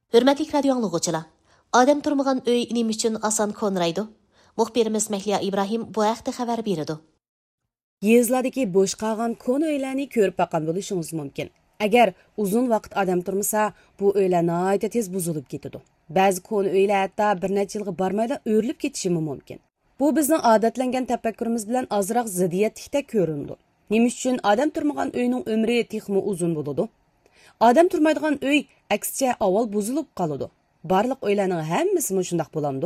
Hürmetlik radyo anlıqçılar. Adam turmagan öy nima uchun oson ko'nraydi? Muxbirimiz Mahliya İbrahim bu haqda xabar berdi. Yezlardagi bo'sh qolgan kon uylarni ko'rib boqqan bo'lishingiz mumkin. Agar uzun vaqt odam turmasa, bu uylar nihoyatda tez buzilib ketadi. Ba'zi kon uylar hatto bir necha yilga bormayda o'rilib ketishi mumkin. Bu bizning odatlangan tafakkurimiz bilan ozroq ziddiyatlikda ko'rindi. Nima uchun odam turmagan uyning umri texmi uzun bo'ladi? Odam turmaydigan uy aksicha avval buzilib qoladi. Barliq uylarning hammasi shundoq bo'lamdi.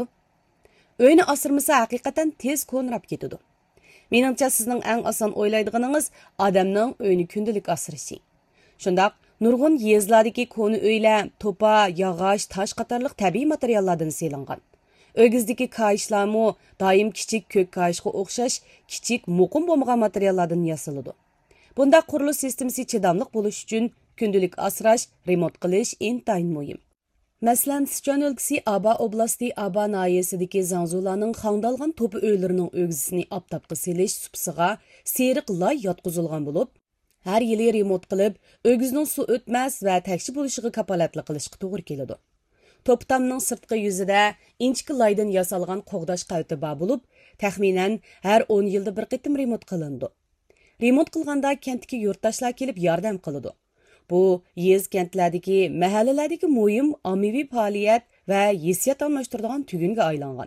Uyni asırmasa haqiqatan tez ko'nrab ketadi. Meningcha sizning eng oson o'ylaydiganingiz odamning uyni kundalik asrishi. Shundaq, nurg'un yezlardagi koni uylar to'pa, yog'och, tosh qatorliq tabiiy materiallardan selingan. O'gizdagi kayishlarmi doim kichik ko'k kayishga o'xshash kichik muqim bo'lmagan materiallardan yasaladi. Bunda qurilish sistemasi chidamliq bo'lish uchun kundalik asrash, remont qilish intayin muhim. Мәсәлән, Sichuan өлкәсе Aba oblasti Aba nahiyesidagi Zangzularning xangdalgan to'pi uylarining o'g'zisini aptapqa selish supsiga seriq loy yotqizilgan bo'lib, har yili remont qilib, o'g'izning suv o'tmas va takshi bo'lishiga kapolatlik qilishga to'g'ri keladi. To'ptamning sirtqi yuzida inchki loydan yasalgan qo'g'dash qavti bor bo'lib, taxminan har 10 yilda bir qitim remont qilindi. Remont qilganda kentga yurtdoshlar kelib yordam qiladi. Bu yez kentlardagi, mahallalardagi muhim ommaviy faoliyat va hissiyat almashtiradigan tugunga aylangan.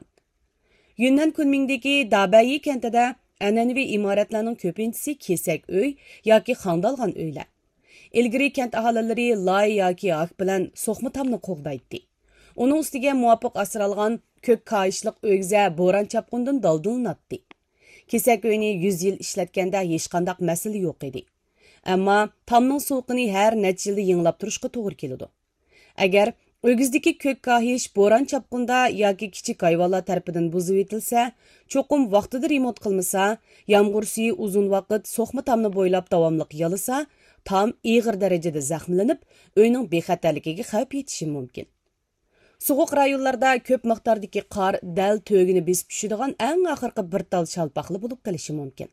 Yunnan Kunmingdagi Dabai kentida an'anaviy imoratlarning ko'pinchisi kesak uy yoki xandalgan uylar. Ilgari kent aholilari loy yoki ak bilan so'xma tamni qo'g'daydi. Uning ustiga muvofiq asralgan ko'k kayishliq o'g'za bo'ron chapqundan daldinlatdi. Kesak uyni 100 yil ishlatganda hech qanday masala yo'q edi. Ammo tamning sovuqini har necha yilda yanglab turishga to'g'ri keladi. Agar o'gizdagi ko'k kahish bo'ron chapqunda yoki kichik hayvonlar tarafidan buzib etilsa, cho'qim vaqtida remont qilmasa, yomg'ir suvi uzun vaqt so'xma tamni bo'ylab davomli yalisa, tam ig'ir darajada zaxmlanib, uyning bexatarligiga xavf yetishi mumkin. Soğuq rayonlarda ko'p miqdordagi qor dal to'gini besib tushadigan eng oxirgi bir tal shalpaqli bo'lib qolishi mumkin.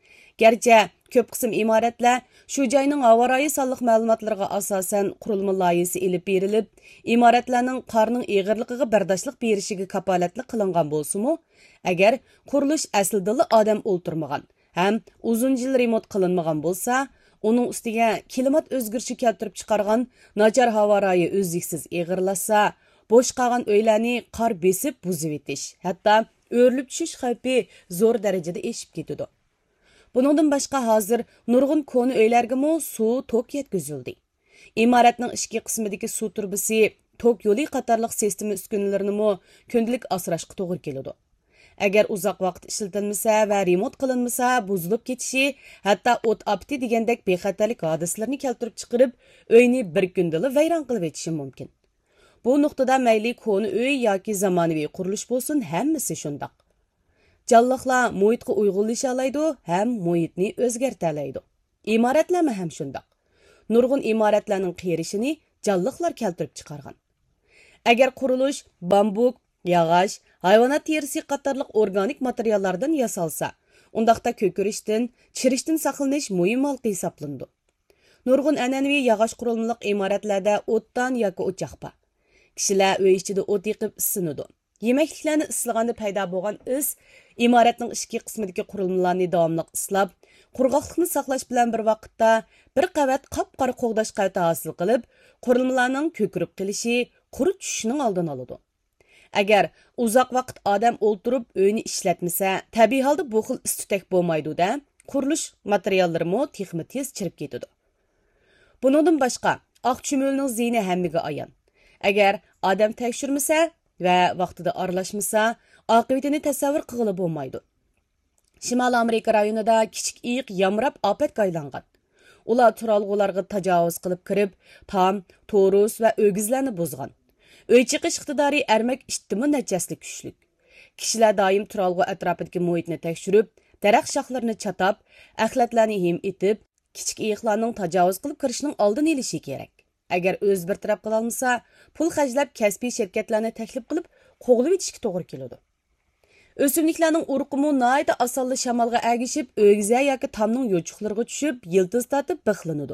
Gerçi ko'p qism imoratlar shu joyning havo rayi sonliq ma'lumotlariga asosan qurilma loyihasi elib berilib, imoratlarning qorning ig'irligiga bardoshlik berishiga kapolatlik qilingan bo'lsa-mu, agar qurilish aslida odam o'ltirmagan ham uzun yil remont qilinmagan bo'lsa, uning ustiga klimat o'zgarishi keltirib chiqargan nachar havo rayi o'zliksiz ig'irlasa, bo'sh qolgan uylarni qor besib buzib etish, hatto o'rilib tushish xavfi zo'r darajada eshib ketadi. Buningdan boshqa hozir nurg'un koni uylarga suv tok yetkazildi. Imoratning ichki qismidagi suv turbasi, tok yo'li qatorliq sistema uskunalarini kundalik asrashga to'g'ri keladi. Agar uzoq vaqt ishlatilmasa va remont qilinmasa, buzilib ketishi, hatto o't apti degandek bexatarlik hodislarini keltirib chiqarib, uyni bir kunda vayron qilib etishi mumkin. Bu nuqtada mayli koni uy yoki zamonaviy qurilish bo'lsin, hammasi shundoq. Canlıqlar muhitga uyg'unlasha oladi ham muhitni o'zgartiradi. Imoratlar ham shundoq. Nurg'un imoratlarning qerishini canlıqlar keltirib chiqargan. Agar qurilish bambuk, yog'och, hayvonot terisi qatorliq organik materiallardan yasalsa, undaqda ko'kirishdan, chirishdan saqlanish muhim halqa hisoblandi. Nurg'un an'anaviy yog'och qurilmaliq imoratlarda o'tdan yoki o'choq bor. Kishilar uy ichida o't yiqib isinadi. Yemekliklarni islaganda paydo bo'lgan is imoratning ichki qismidagi qurilmalarni davomli islab, qurg'oqlikni saqlash bilan bir vaqtda bir qavat qop-qora qo'g'dash qavti hosil qilib, qurilmalarning ko'kirib qilishi, qurib tushishining oldini oladi. Agar uzoq vaqt odam o'ltirib uyni ishlatmasa, tabiiy holda bu xil istutak bo'lmaydi-da, qurilish materiallarimi texmi tez chirib ketadi. Buningdan boshqa, oq chumulning ziyni hammaga ayon. Agar odam tekshirmasa va vaqtida aralashmasa, oqibatini tasavvur qilib bo'lmaydi. Shimoliy Amerika rayonida kichik iyiq yamrab ofatga aylangan. Ular turalg'ularga tajovuz qilib kirib, tam, to'rus va o'gizlarni buzgan. Uy chiqish iqtidori ermak ishtimi nachasli kuchlik. Kishilar doim turalg'u atrofidagi muhitni tekshirib, daraxt shoxlarini chatab, axlatlarni hem etib, kichik iyiqlarning tajovuz qilib kirishining oldini olishi kerak. Agar o'z bir taraf qila olmasa, pul xajlab kasbiy shirkatlarni taklif qilib, qo'g'lib etishga to'g'ri keladi. O'simliklarning urqimi nayda asalli shamolga agishib, o'g'za yoki tamning yo'chuqlariga tushib, yildiz tatib bixlanadi.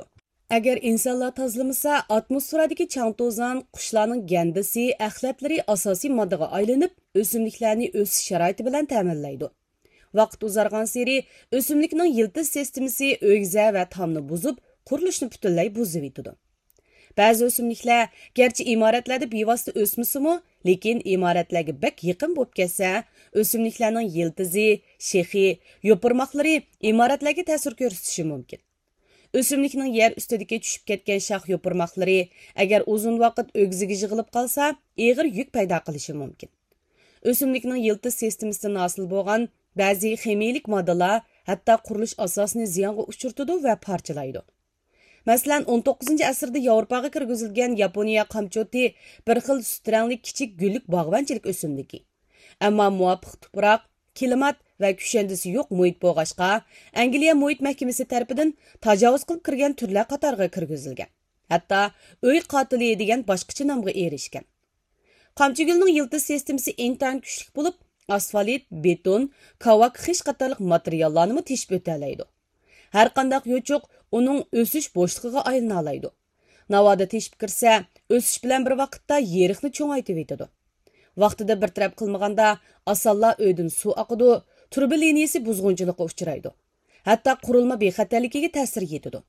Agar insonlar tozalamasa, atmosferadagi chang to'zon qushlarning gandisi, axlatlari asosiy moddaga aylanib, o'simliklarning o'sish sharoiti bilan ta'minlaydi. Vaqt uzargan seri o'simlikning yiltiz sistemasi o'gza va tomni buzib, qurilishni butunlay buzib etadi. Ba'zi o'simliklar garchi imoratlarda bevosita o'smasimi, lekin imoratlarga bak yaqin bo'lib ketsa, o'simliklarning yiltizi, shexi, yo'pirmoqlari imoratlarga ta'sir ko'rsatishi mumkin. O'simlikning yer ustidagi tushib ketgan shox yo'pirmoqlari agar uzun vaqt o'gziga yig'ilib qolsa, og'ir yuk paydo qilishi mumkin. O'simlikning yiltiz sistemasidan hosil bo'lgan ba'zi ximiyalik moddalar hatto qurilish asosini ziyonga uchirtadi va parchalaydi. Masalan, 19-asrda Yevropaga kirgizilgan Yaponiya qamchoti bir xil sut rangli kichik gullik bog'vanchilik o'simligi. Ammo muvofiq tuproq, klimat va kushandisi yo'q muhit bo'lg'achqa, Angliya muhit mahkamasi tarafidan tajovuz qilib kirgan turlar qatoriga kirgizilgan. Hatto uy qotili degan boshqacha nomga erishgan. Qamchigulning yiltiz sistemasi intayin kuchli bo'lib, asfalt, beton, kavak, xish qatorliq materiallarni teshib o'talaydi. Har qanday yo'chuq uning o'sish bo'shlig'iga aylana oladi. Navoda teshib kirsa, o'sish bilan bir vaqtda yeriqni cho'ngaytib etadi. Vaqtida bir taraf qilmaganda asonlar uydan suv oqidi, turba liniyasi buzg'unchilikqa uchraydi. Hatto qurilma bexatarligiga ta'sir yetadi.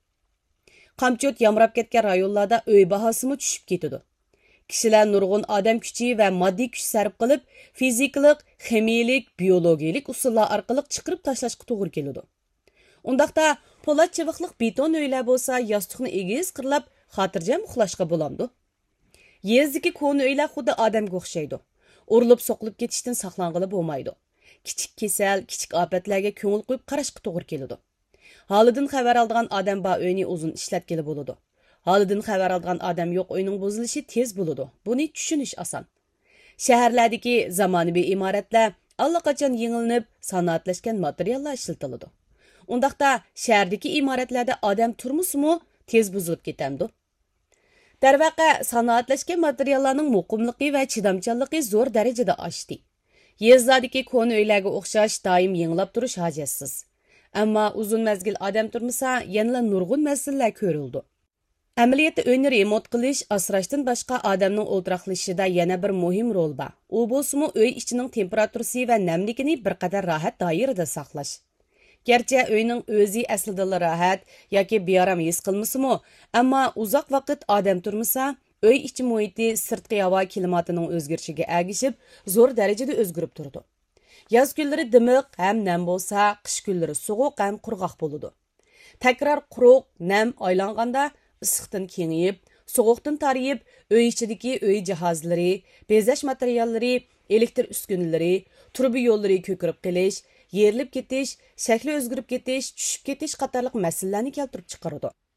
Qamchot yamrab ketgan rayonlarda uy bahosimi tushib ketadi. Kishilar nurg'un odam kuchi va moddiy kuch sarf qilib, fizikalik, ximiyalik, biologiyalik usullar orqali chiqarib tashlashga to'g'ri keladi. Undaqda po'lat chiviqliq beton uylar bo'lsa, yostiqni egiz qirlab, xotirjam uxlashga bo'lamdi. Yezdagi ko'ni uylar xuddi odamga o'xshaydi. Urilib so'qilib ketishdan saqlanғаны bo'lmaydi. Kichik kasal, kichik ofatlarga ko'ngil qo'yib qarashga to'g'ri keladi. Holidan xabar olgan odam ba uyni uzun ishlatkeli bo'ladi. Holidan xabar olgan odam yo'q uyning buzilishi tez bo'ladi. Buni tushunish oson. Shaharlardagi zamonaviy imoratlar allaqachon yengillanib, sanoatlashgan materiallar ishlatiladi. Undaqda shahardagi imoratlarda odam turmusimi tez buzilib ketamdi. Darvaqa sanoatlashgan materiallarning muqimligi va chidamchanligi zo'r darajada oshdi. Yezlardagi ko'ni uylarga o'xshash doim yengilab turish hojatsiz. Ammo uzun mazgil odam turmasa, yana nurg'un masalalar ko'rildi. Amaliyotda uyni remont qilish, asrashdan boshqa odamning o'ltiraqlashida yana bir muhim rol bor. U bo'lsa-mu uy ichining temperaturasi va namligini bir qadar rohat doirada saqlash. Gerçi uyning o'zi aslida rahat yoki bearam his qilmasimi, ammo uzoq vaqt odam turmasa, uy ichi muhiti sirtqi havo klimatining o'zgarishiga ergishib, zo'r darajada o'zgarib turdi. Yoz kunlari dimiq ham nam bo'lsa, qish kunlari sovuq ham qurg'oq bo'ladi. Takror quruq, nam aylanganda issiqdan kengayib, sovuqdan tariyib, uy ichidagi uy jihozlari, bezash materiallari, elektr uskunalari, turba yo'llari ko'kirib qelish, yerilib ketish, shakli o'zgarib ketish, tushib ketish qatorliq masalalarni keltirib chiqaradi.